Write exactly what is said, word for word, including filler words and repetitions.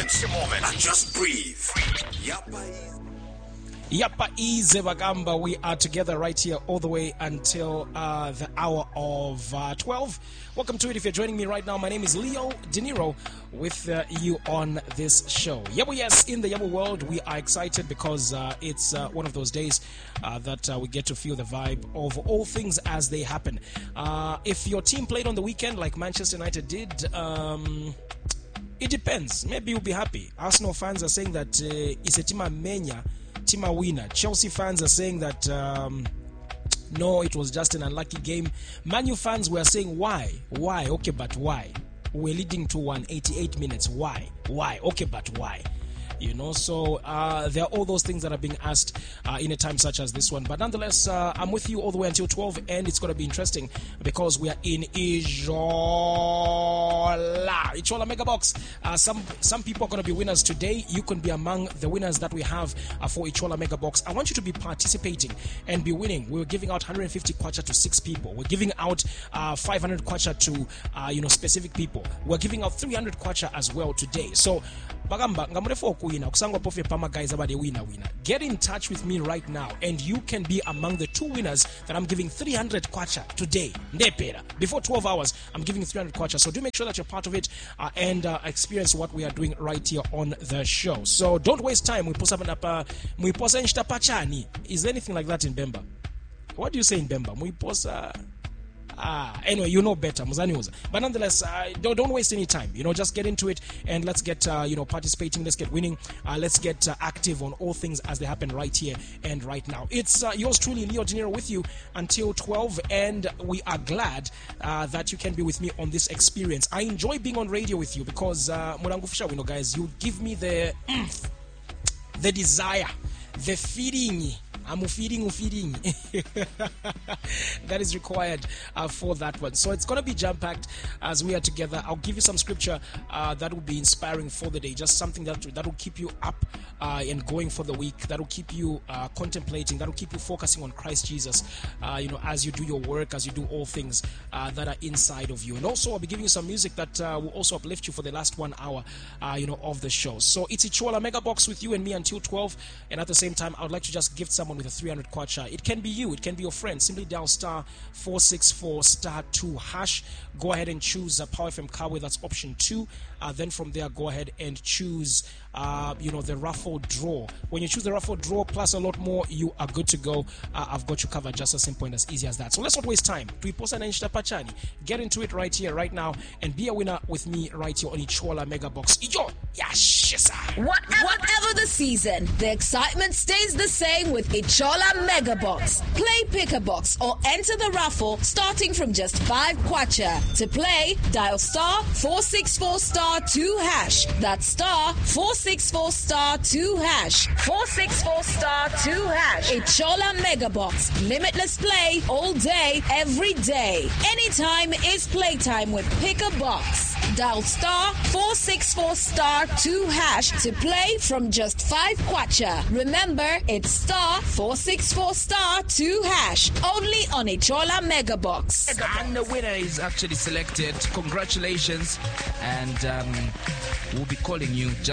moment, moment, and just breathe. Yapa Easy Bagamba, we are together right here all the way until uh, the hour of uh, twelve. Welcome to it. If you're joining me right now, my name is Leo De Niro with uh, you on this show. Yabo, yes, in the Yabo world, we are excited because uh, it's uh, one of those days uh, that uh, we get to feel the vibe of all things as they happen. Uh, if your team played on the weekend like Manchester United did, um, it depends. Maybe you'll be happy. Arsenal fans are saying that uh, it's a Tima Menya, Tima winner. Chelsea fans are saying that um, no, it was just an unlucky game. Man U fans were saying why, why, okay, but why? We're leading to one eighty-eight minutes. Why, why, okay, but why? You know, so uh, there are all those things that are being asked uh, in a time such as this one. But nonetheless, uh, I'm with you all the way until twelve, and it's going to be interesting because we are in Ijola. Ijola Mega Box. Uh, some some people are going to be winners today. You can be among the winners that we have uh, for Ijola Mega Box. I want you to be participating and be winning. We're giving out one hundred fifty kwacha to six people. We're giving out uh, five hundred kwacha to uh, you know specific people. We're giving out three hundred kwacha as well today. So bagamba ngamurefo kuina kusangwa pofe pama guys abade winner winner. Get in touch with me right now and you can be among the two winners that I'm giving three hundred kwacha today. Ndepera. Before twelve hours, I'm giving three hundred kwacha. So do make sure that you're part of it uh, and uh, experience what we are doing right here on the show. So don't waste time. We posa napa we posa pachani. Is there anything like that in Bemba? What do you say in Bemba? We posa Ah, anyway, you know better, Muzaniuza. But nonetheless, uh, don't, don't waste any time. You know, just get into it and let's get, uh, you know, participating. Let's get winning. Uh, let's get uh, active on all things as they happen right here and right now. It's uh, yours truly, Leo De Niro, with you until twelve, and we are glad uh, that you can be with me on this experience. I enjoy being on radio with you because, uh, Murangufisha, you know, guys, you give me the, mm, the desire, the feeling. I'm feeding, feeding. That is required uh, for that one. So it's going to be jam-packed as we are together. I'll give you some scripture uh, that will be inspiring for the day. Just something that, that will keep you up uh, and going for the week. That will keep you uh, contemplating. That will keep you focusing on Christ Jesus, uh, you know, as you do your work, as you do all things uh, that are inside of you. And also, I'll be giving you some music that uh, will also uplift you for the last one hour, uh, you know, of the show. So it's Ijola Mega Box with you and me until twelve. And at the same time, I would like to just gift someone with a three hundred kwacha. It can be you, it can be your friend. Simply dial star four six four star two hash. Go ahead and choose a Power F M Kawe, that's option two. Uh, then from there, go ahead and choose uh, you know, the raffle draw. When you choose the raffle draw plus a lot more, you are good to go. Uh, I've got you covered, just as simple and as easy as that. So let's not waste time. Pachani. Get into it right here, right now, and be a winner with me right here on Ijola Mega Box. Ijo, yes, Whatever, whatever the season, the excitement stays the same with Ijola Mega Box. Play Pick a Box or enter the raffle starting from just five kwacha. To play, dial star four six four star two hash. That's star four six four star two hash. four six four star two hash. Ijola Mega Box. Limitless play all day, every day. Anytime is playtime with Pick a Box. Dial star four six four star two hash to play from just five kwacha. Remember, it's star four six four star two hash. Only on Ijola Mega Box. And the winner is actually selected. Congratulations. And um, we'll be calling you just